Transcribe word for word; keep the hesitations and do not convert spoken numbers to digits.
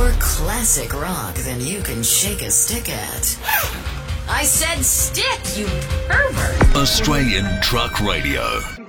More classic rock than you can shake a stick at. I said stick, you pervert! Australian Truck Radio.